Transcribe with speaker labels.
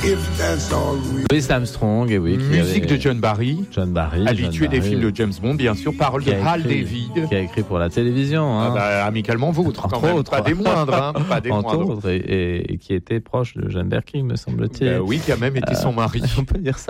Speaker 1: Louis Armstrong, et oui.
Speaker 2: Musique de John Barry. Habitué des films de James Bond, bien sûr. Paroles de Hal David.
Speaker 1: Qui a écrit pour la télévision. Hein.
Speaker 2: Amicalement vôtre, quand même. Pas des moindres. Hein. Pas des moindres.
Speaker 1: Et qui était proche de Jeanne Berking, me semble-t-il.
Speaker 2: Oui, qui a même été son mari.
Speaker 1: On peut dire ça.